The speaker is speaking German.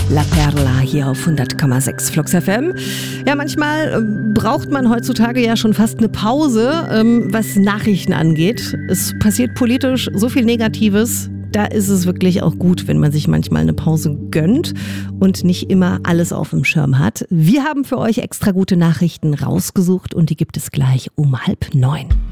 La Perla hier auf 100,6 Flux FM. Ja, manchmal braucht man heutzutage ja schon fast eine Pause, was Nachrichten angeht. Es passiert politisch so viel Negatives. Da ist es wirklich auch gut, wenn man sich manchmal eine Pause gönnt und nicht immer alles auf dem Schirm hat. Wir haben für euch extra gute Nachrichten rausgesucht und die gibt es gleich um 8:30.